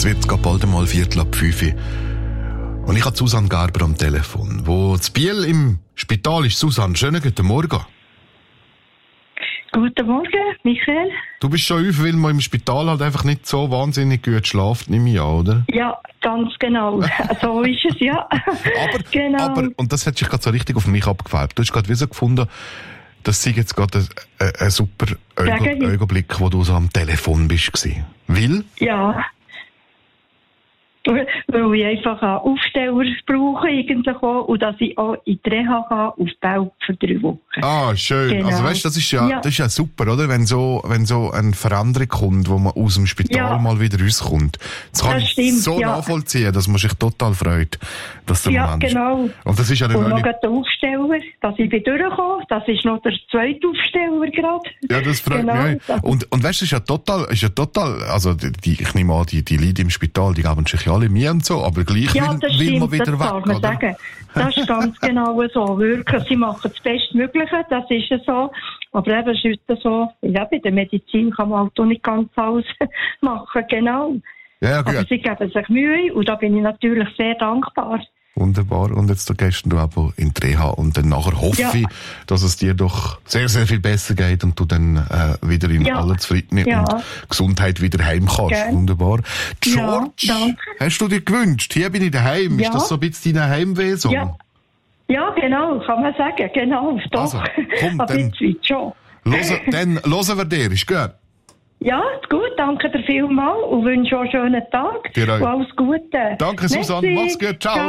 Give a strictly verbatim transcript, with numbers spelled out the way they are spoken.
wird gerade bald einmal Viertel ab fünf. Und ich habe Susanne Gerber am Telefon, wo zu Biel im Spital ist. Susanne, schönen guten Morgen. Guten Morgen, Michael. Du bist schon auf, weil man im Spital halt einfach nicht so wahnsinnig gut schlaft, nehme ich an, oder? Ja, ganz genau. So ist es, ja. aber, genau. aber, und das hat sich gerade so richtig auf mich abgefärbt. Du hast gerade wie so gefunden, das sei jetzt gerade ein, ein, ein super Augenblick, wo du so am Telefon bist gewesen. Weil? Ja. Weil ich einfach einen Aufsteller brauche eigentlich auch, und dass ich auch in die Reha kann, auf Belp für drei Wochen. Ah, schön. Genau. Also weißt, das ist ja, ja, das ist ja super, oder? Wenn so, wenn so eine Veränderung kommt, wo man aus dem Spital ja. mal wieder rauskommt. Das kann das ich stimmt, so ja. nachvollziehen, dass man sich total freut, dass der ja, Moment genau. ist. Und das ist ja Und noch der Aufsteller, dass ich bin durchgekommen, das ist noch der zweite Aufsteller gerade. Ja, das freut genau. mich auch. Und, und weißt du, ist ja total, ist ja total, also, die, ich nehme an, die, die Leute im Spital, die geben sich ja alle Mühe und so, aber gleich ja, will, das will stimmt, man wieder das weg, kann man oder? sagen. Das ist ganz genau so. Wirklich, sie machen das Bestmögliche, das ist ja so. Aber eben, es ist heute so, ja, bei der Medizin kann man halt auch nicht ganz alles machen, genau. Ja, ja, gut. Aber sie geben sich Mühe und da bin ich natürlich sehr dankbar. Wunderbar. Und jetzt gehst du aber in die Reha und dann nachher hoffe ja. ich, dass es dir doch sehr, sehr viel besser geht und du dann äh, wieder in ja. aller Zufriedenheit ja. und Gesundheit wieder heim kannst. Gern. Wunderbar. George, ja, hast du dir gewünscht? Hier bin ich daheim. Ja. Ist das so ein bisschen dein Heimweh? Ja. ja, genau, kann man sagen. Genau, doch. Also, komm, dann, schon. Hören, dann hören wir dir, ist gut? Ja, gut, danke dir vielmals und wünsche auch einen schönen Tag. Dir auch. Und alles Gute. Danke, Susanne. Mach's gut. Ciao. Ciao.